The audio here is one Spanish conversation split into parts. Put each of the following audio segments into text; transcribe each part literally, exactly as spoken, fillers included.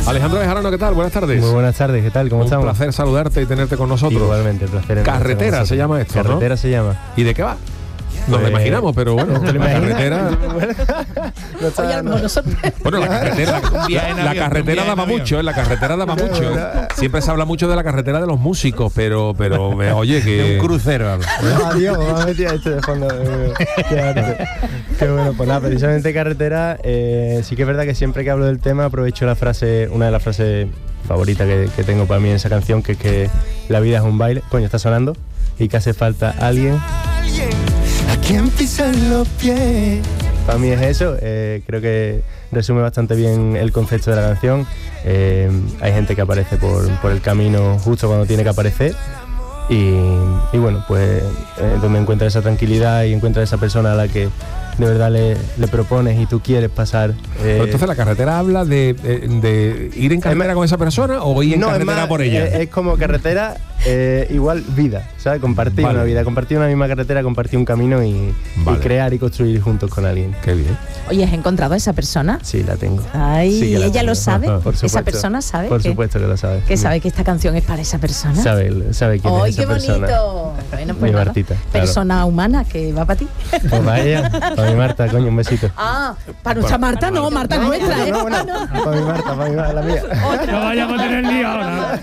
Alejandro Bejarano, ¿qué tal? Buenas tardes. Muy buenas tardes, ¿qué tal? ¿Cómo Un estamos? Un placer saludarte y tenerte con nosotros. Igualmente, el placer. Carretera se llama esto, Carretera ¿no? se llama. ¿Y de qué va? Nos Pues, lo imaginamos, pero bueno, ¿te lo la imaginas? carretera... No está- Oye, a lo mejor nosotros- Bueno, la carretera, la, la carretera daba mucho, ¿eh? La carretera daba mucho. Siempre se habla mucho de la carretera de los músicos, pero, pero me- oye, que... Un crucero. Adiós, me ha metido este de fondo. Qué arte. Qué bueno, pues nada, precisamente carretera, eh, sí que es verdad que siempre que hablo del tema aprovecho la frase, una de las frases favoritas que, que tengo para mí en esa canción, que es que la vida es un baile, coño, está sonando, y que hace falta alguien a quien pisan los pies. Para mí es eso, eh, creo que resume bastante bien el concepto de la canción. Eh, hay gente que aparece por, por el camino justo cuando tiene que aparecer. Y, y bueno, pues eh, donde encuentras esa tranquilidad y encuentras esa persona a la que de verdad le, le propones y tú quieres pasar. Eh, Pero entonces la carretera habla de, de, de ir en carretera con esa persona o ir en no, es carretera más, por ella. Es, es como carretera, eh, igual vida, ¿sabes? Compartir Vale. una vida, compartir una misma carretera, compartir un camino y, Vale. y crear y construir juntos con alguien. Qué bien. Oye, ¿has encontrado a esa persona? Sí, la tengo. Ay, Sí que la ella tengo. lo sabe. Por Esa supuesto. persona sabe Por que, supuesto que lo sabe. que sabe que esta canción es para esa persona. Sabe, sabe quién ¡Ay, es esa qué persona. bonito! Bueno, pues Mi nada, Martita, claro. persona humana que va para ti. Pues para ella, para mi Marta, coño, un besito. Ah, para nuestra Marta no, Marta es nuestra, ¿eh? No, no, no, para mi Marta, para mi Marta, la mía. No vayamos a tener lío ahora.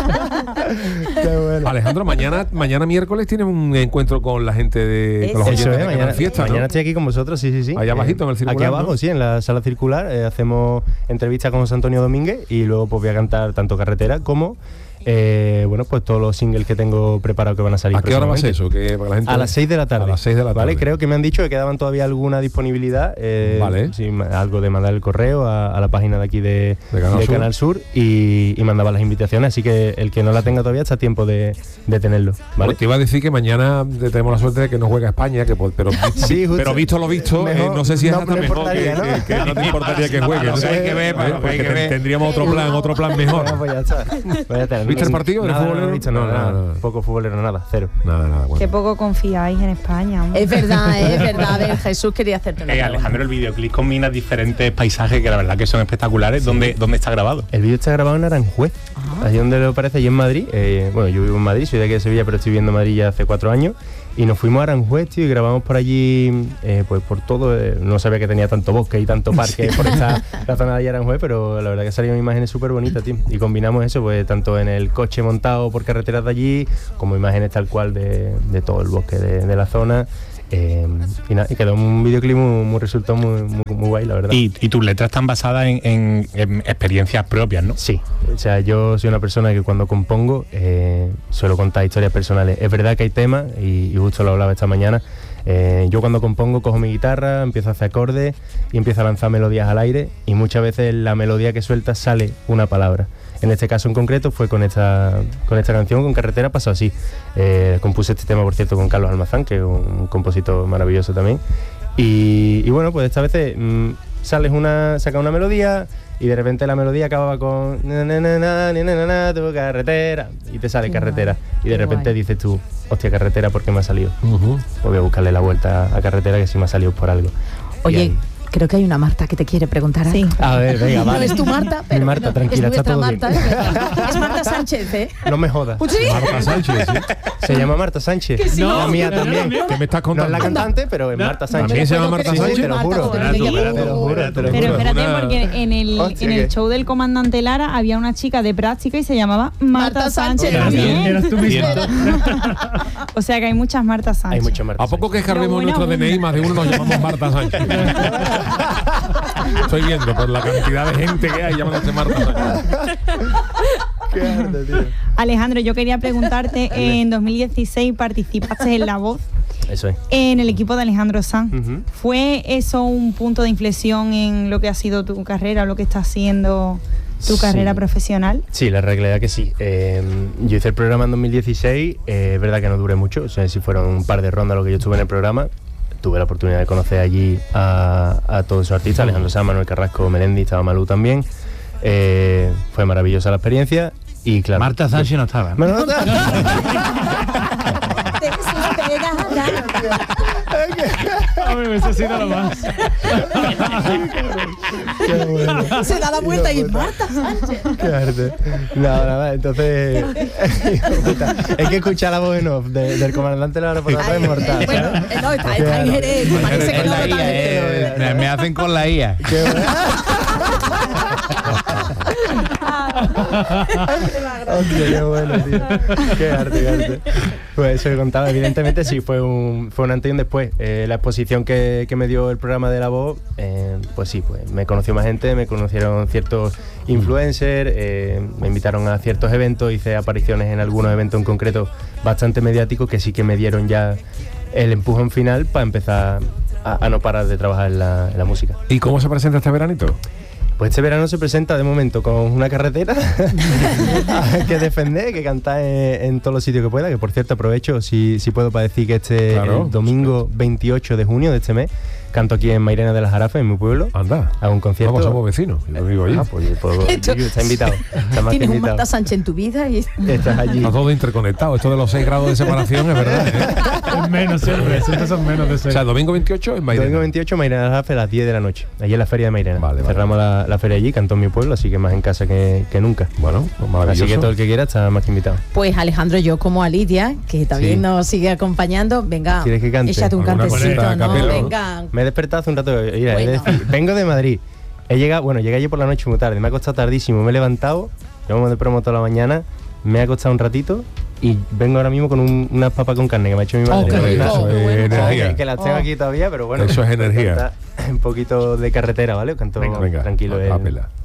Qué bueno. Alejandro, mañana mañana miércoles tienes un encuentro con la gente de con los Eso oyentes Eso es, de mañana, Canal Fiesta, ¿no? mañana estoy aquí con vosotros, sí, sí, sí. Allá abajito, en el circular, Aquí abajo, ¿no? sí, en la sala circular. eh, hacemos entrevistas con José Antonio Domínguez y luego pues voy a cantar tanto Carretera como, eh, bueno, pues todos los singles que tengo preparados que van a salir ¿A qué hora va a ser próximamente. eso? Que para la gente... A las seis de la tarde. A las seis de la tarde. Vale, creo que me han dicho que quedaban todavía alguna disponibilidad. Eh, Vale. sí, ma- algo de mandar el correo a, a la página de aquí de, De Canal Sur. Canal Sur y, y mandaba las invitaciones. Así que el que no la tenga todavía está a tiempo de, de tenerlo. ¿vale? Pues te iba a decir que mañana tenemos la suerte de que no juega España, que po- pero, Sí, justo. pero visto lo visto, Mejor- eh, no sé si es no hasta me mejor que, importaría, ¿no? que- que no te importaría que juegue. Lo que hay que ver, ¿Vale? lo que hay Porque que ver. tendríamos otro plan, otro plan mejor. Bueno, pues ya está. Pues ya está. ¿Viste el partido del Nada, futbolero? No, he visto, no, No, nada, nada, nada. Poco futbolero, nada, cero. Nada, nada, bueno. Qué poco confiáis en España. hombre. Es verdad, es verdad. A ver, Jesús quería hacerte una Eh, pregunta. Alejandro, el videoclip combina diferentes paisajes que la verdad que son espectaculares. ¿Dónde, ¿Dónde está grabado? El vídeo está grabado en Aranjuez, allí donde lo parece, allí en Madrid. Eh, bueno, yo vivo en Madrid, soy de aquí de Sevilla, pero estoy viviendo en Madrid ya hace cuatro años. Y nos fuimos a Aranjuez, tío, y grabamos por allí, eh, pues por todo. Eh, no sabía que tenía tanto bosque y tanto parque por esta la zona de allí Aranjuez, pero la verdad que salieron imágenes súper bonitas, tío. Y combinamos eso, pues tanto en el coche montado por carreteras de allí, como imágenes tal cual de, de todo el bosque de, de la zona. Eh, y, nada, y quedó un videoclip muy, muy resultado muy, muy, muy guay, la verdad. Y, y tus letras están basadas en, en- en experiencias propias, ¿no? Sí, o sea, yo soy una persona que cuando compongo eh, suelo contar historias personales. Es verdad que hay temas, y, y justo lo hablaba esta mañana, eh, yo cuando compongo cojo mi guitarra, empiezo a hacer acordes y empiezo a lanzar melodías al aire y muchas veces la melodía que suelta sale una palabra. En este caso en concreto fue con esta, con esta canción, con Carretera, pasó así. Eh, compuse este tema, por cierto, con Carlos Almazán, que es un compositor maravilloso también. Y, y bueno, pues esta vez mm, sales una, saca una melodía y de repente la melodía acababa con na, na, na, na, na, na, na, tu carretera y te sale Qué carretera. guay, Y de qué repente guay. dices tú, hostia, carretera, ¿por qué me ha salido? Ujú. Pues voy a buscarle la vuelta a carretera, que sí me ha salido por algo. Y Oye, ahí- creo que hay una Marta que te quiere preguntar algo. Sí. a ver, venga, No vale. es tu Marta, pero Mi Marta, bueno, tranquila, es está nuestra todo bien. Marta. Es Marta Sánchez, ¿eh? No me jodas. ¿Sí? Marta Sánchez, ¿sí? Se llama Marta Sánchez. sí. La No, mía no, no, también. no, ¿Qué me estás No es contando? la cantante, pero es Marta Sánchez. ¿También se llama Marta Sí, sí, Sánchez? te lo juro. Marta, Te lo espérate, juro, te lo juro, te lo Pero juro. espérate, Una- porque en el, Hostia, en el ¿qué? show del comandante Lara había una chica de práctica y se llamaba Marta, Marta Sánchez. Sánchez. también. Eras tú mismo. O sea que hay muchas Marta Sánchez. Hay mucha Marta ¿A poco que Sánchez. escarbemos Pero nuestro buena, D N I más de uno nos llamamos Marta Sánchez? Estoy viendo por la cantidad de gente que hay llamándose Marta Sánchez. Qué arte, tío. Alejandro, yo quería preguntarte, en dos mil dieciséis participaste en La Voz Eso es. en el equipo de Alejandro Sanz. Ujú. ¿Fue eso un punto de inflexión en lo que ha sido tu carrera o lo que está haciendo tu Sí. carrera profesional? Sí, la realidad que sí. Eh, yo hice el programa en dos mil dieciséis, eh, es verdad que no duré mucho, o sea, si fueron un par de rondas lo que yo estuve en el programa. Tuve la oportunidad de conocer allí a, a todos esos artistas, Alejandro Sanz, Manuel Carrasco, Melendi, estaba Malú también. Eh, fue maravillosa la experiencia y claro... Marta Sánchez no estaba, ¿no? Bueno, no, no. Te suspega A mí me necesita lo más. Qué bueno. Se da la vuelta y Marta Sánchez. Qué arte. No, nada, entonces. Es que escuchar la voz en off de- del comandante de la reportaje es mortal. Bueno, ¿sabes? eh, no, está, está en Jerez. Parece que Es no la está I A, en Jerez. eh, me, me hacen con la I A. Qué bueno. Hostia, qué bueno, tío. Qué arte, qué arte. Pues eso que contaba, evidentemente sí, fue un, fue un antes y un después. Eh, la exposición que, que me dio el programa de La Voz, eh, pues sí, pues me conoció más gente, me conocieron ciertos influencers, eh, me invitaron a ciertos eventos, hice apariciones en algunos eventos en concreto bastante mediáticos que sí que me dieron ya el empujón final para empezar a, a no parar de trabajar en la, en la música. ¿Y cómo se presenta este veranito? Pues este verano se presenta de momento con una carretera que defender, que cantar en, en todos los sitios que pueda, que por cierto aprovecho si, si puedo para decir que este Claro, el domingo veintiocho de junio de este mes canto aquí en Mairena de las Jarafas, en mi pueblo. Anda. Hago un concierto. Vamos, somos vecinos. Yo lo digo allí. Ah, pues, pues, Esto- está invitado. Está más que Tienes un invitado. Marta Sánchez en tu vida y Estás allí. Está todo interconectado. Esto de los seis grados de separación es verdad. ¿eh? Es menos siempre, siempre son menos de O seis. sea, domingo veintiocho en Mairena. Domingo veintiocho, Mairena de las Jarafas a las diez de la noche. Allí en la feria de Mairena. Vale, vale. Cerramos la, la feria allí, cantó en mi pueblo, así que más en casa que, que nunca. Bueno, pues maravilloso. Así que todo el que quiera está más que invitado. pues Alejandro, yo como a Lidia, que también Sí. nos sigue acompañando, venga, ¿Quieres que cante? échate un Alguna cantecito, cosita a ¿no? capela, ¿no? Venga. Me he despertado hace un rato. Mira, he de Bueno. decir, vengo de Madrid. He llegado, bueno, llegué ayer por la noche muy tarde. Me ha costado tardísimo. Me he levantado. Llevamos de promo toda la mañana. Me ha acostado un ratito. Y vengo ahora mismo con un- unas papas con carne que me ha hecho mi Oh, madre. qué rico, Eso qué es bueno. energía. Que, que las tengo Oh. aquí todavía, pero bueno. Eso es energía. Cantar Un poquito de carretera, ¿vale? Canto Venga, venga. tranquilo. a el- capela.